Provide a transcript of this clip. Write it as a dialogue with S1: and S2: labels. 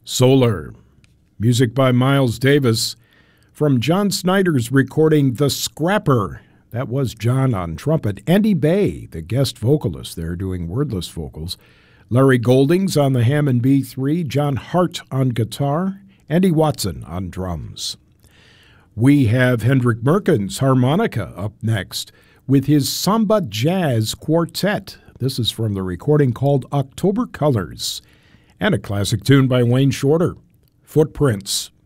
S1: Solar. Music by Miles Davis from John Snyder's recording The Scrapper. That was John on trumpet. Andy Bay, the guest vocalist there doing wordless vocals. Larry Goldings on the Hammond B3. John Hart on guitar. Andy Watson on drums. We have Hendrik Merkens harmonica up next with his Samba Jazz Quartet. This is from the recording called October Colors. And a classic tune by Wayne Shorter, Footprints.